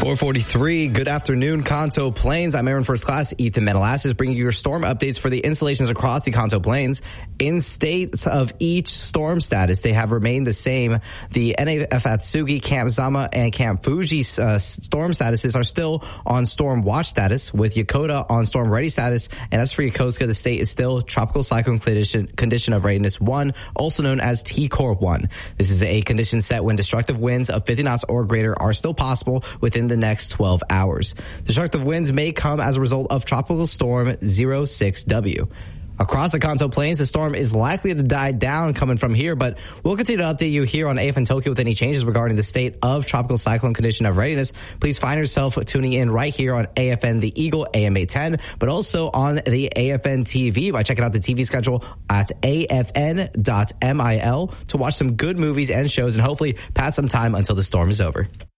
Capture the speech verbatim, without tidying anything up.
four forty-three, good afternoon, Kanto Plains. I'm Aaron First Class, Ethan Menelassis, bringing you your storm updates for the installations across the Kanto Plains. In states of each storm status, they have remained the same. The N A F Atsugi, Camp Zama, and Camp Fuji uh, storm statuses are still on storm watch status, with Yokota on storm ready status. And as for Yokosuka, the state is still tropical cyclone condition, condition of readiness one, also known as T Core one. This is a condition set when destructive winds of fifty knots or greater are still possible within the next twelve hours. Destructive winds may come as a result of Tropical Storm zero six W. Across the Kanto Plains, the storm is likely to die down coming from here, but we'll continue to update you here on A F N Tokyo with any changes regarding the state of tropical cyclone condition of readiness. Please find yourself tuning in right here on A F N The Eagle, A M eight ten, but also on the A F N T V by checking out the T V schedule at A F N dot mil to watch some good movies and shows and hopefully pass some time until the storm is over.